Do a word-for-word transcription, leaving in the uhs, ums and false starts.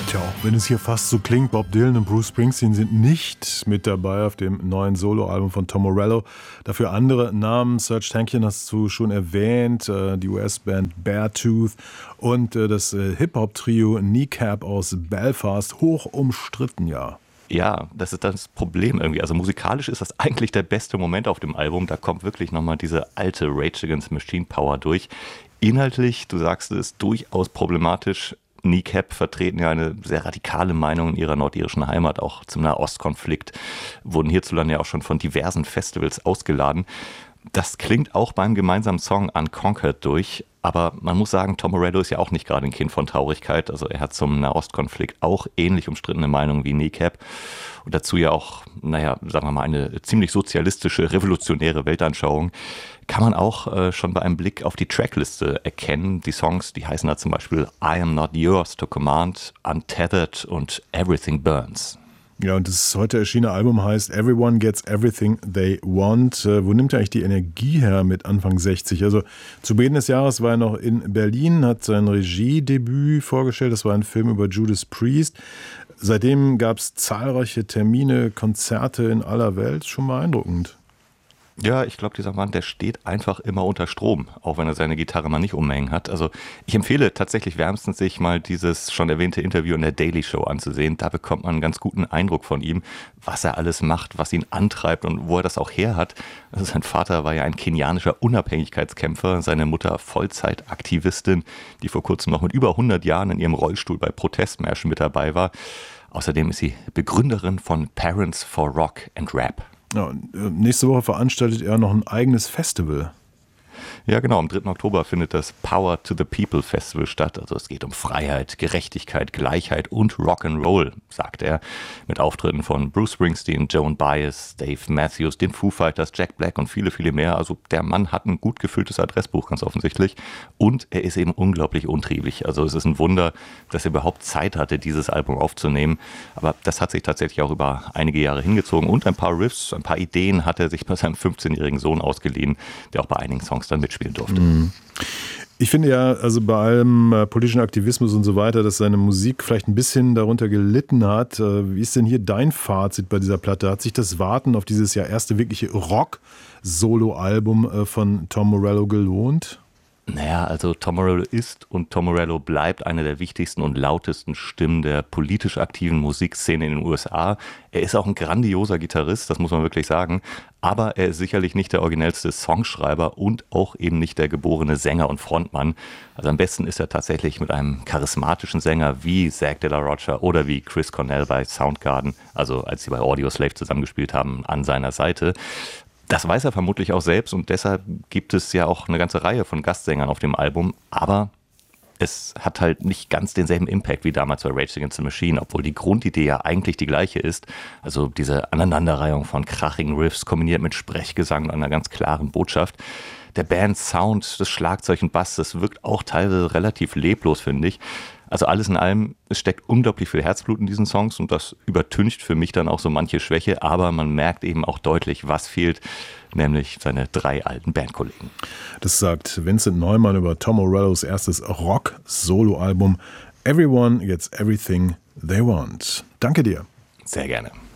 Tja, auch wenn es hier fast so klingt, Bob Dylan und Bruce Springsteen sind nicht mit dabei auf dem neuen Soloalbum von Tom Morello. Dafür andere Namen. Serj Tankian hast du schon erwähnt, die U S-Band Beartooth und das Hip-Hop-Trio Kneecap aus Belfast, hoch umstritten, ja. Ja, das ist das Problem irgendwie. Also musikalisch ist das eigentlich der beste Moment auf dem Album. Da kommt wirklich nochmal diese alte Rage Against the Machine Power durch. Inhaltlich, du sagst es, durchaus problematisch. Kneecap vertreten ja eine sehr radikale Meinung in ihrer nordirischen Heimat, auch zum Nahostkonflikt, wurden hierzulande ja auch schon von diversen Festivals ausgeladen. Das klingt auch beim gemeinsamen Song Unconquered durch, aber man muss sagen, Tom Morello ist ja auch nicht gerade ein Kind von Traurigkeit, also er hat zum Nahostkonflikt auch ähnlich umstrittene Meinungen wie Kneecap und dazu ja auch, naja, sagen wir mal, eine ziemlich sozialistische, revolutionäre Weltanschauung. Kann man auch äh, schon bei einem Blick auf die Trackliste erkennen. Die Songs, die heißen da zum Beispiel I Am Not Yours to Command, Untethered und Everything Burns. Ja, und das heute erschienene Album heißt Everyone Gets Everything They Want. Äh, wo nimmt er eigentlich die Energie her mit Anfang sechzig? Also zu Beginn des Jahres war er noch in Berlin, hat sein Regiedebüt vorgestellt. Das war ein Film über Judas Priest. Seitdem gab es zahlreiche Termine, Konzerte in aller Welt. Schon beeindruckend. Ja, ich glaube, dieser Mann, der steht einfach immer unter Strom, auch wenn er seine Gitarre mal nicht umhängen hat. Also ich empfehle tatsächlich wärmstens, sich mal dieses schon erwähnte Interview in der Daily Show anzusehen. Da bekommt man einen ganz guten Eindruck von ihm, was er alles macht, was ihn antreibt und wo er das auch her hat. Also sein Vater war ja ein kenianischer Unabhängigkeitskämpfer, seine Mutter Vollzeitaktivistin, die vor kurzem noch mit über hundert Jahren in ihrem Rollstuhl bei Protestmärschen mit dabei war. Außerdem ist sie Begründerin von Parents for Rock and Rap. Ja, nächste Woche veranstaltet er noch ein eigenes Festival. Ja, genau. Am dritten Oktober findet das Power to the People Festival statt. Also es geht um Freiheit, Gerechtigkeit, Gleichheit und Rock'n'Roll, sagt er. Mit Auftritten von Bruce Springsteen, Joan Baez, Dave Matthews, den Foo Fighters, Jack Black und viele, viele mehr. Also der Mann hat ein gut gefülltes Adressbuch, ganz offensichtlich. Und er ist eben unglaublich untriebig. Also es ist ein Wunder, dass er überhaupt Zeit hatte, dieses Album aufzunehmen. Aber das hat sich tatsächlich auch über einige Jahre hingezogen. Und ein paar Riffs, ein paar Ideen hat er sich bei seinem fünfzehnjährigen Sohn ausgeliehen, der auch bei einigen Songs dann mitspielen durfte. Ich finde ja, also bei allem äh, politischen Aktivismus und so weiter, dass seine Musik vielleicht ein bisschen darunter gelitten hat. Äh, wie ist denn hier dein Fazit bei dieser Platte? Hat sich das Warten auf dieses ja erste wirkliche Rock-Solo-Album äh, von Tom Morello gelohnt? Naja, also Tom Morello ist und Tom Morello bleibt eine der wichtigsten und lautesten Stimmen der politisch aktiven Musikszene in den U S A. Er ist auch ein grandioser Gitarrist, das muss man wirklich sagen. Aber er ist sicherlich nicht der originellste Songschreiber und auch eben nicht der geborene Sänger und Frontmann. Also am besten ist er tatsächlich mit einem charismatischen Sänger wie Zack de la Rocha oder wie Chris Cornell bei Soundgarden, also als sie bei Audioslave zusammengespielt haben, an seiner Seite. Das weiß er vermutlich auch selbst und deshalb gibt es ja auch eine ganze Reihe von Gastsängern auf dem Album, aber es hat halt nicht ganz denselben Impact wie damals bei Rage Against the Machine, obwohl die Grundidee ja eigentlich die gleiche ist. Also diese Aneinanderreihung von krachigen Riffs kombiniert mit Sprechgesang und einer ganz klaren Botschaft. Der Band-Sound, das Schlagzeug und Bass, das wirkt auch teilweise relativ leblos, finde ich. Also alles in allem, es steckt unglaublich viel Herzblut in diesen Songs und das übertüncht für mich dann auch so manche Schwäche, aber man merkt eben auch deutlich, was fehlt, nämlich seine drei alten Bandkollegen. Das sagt Vincent Neumann über Tom Morellos erstes Rock-Solo-Album Everyone Gets Everything They Want. Danke dir. Sehr gerne.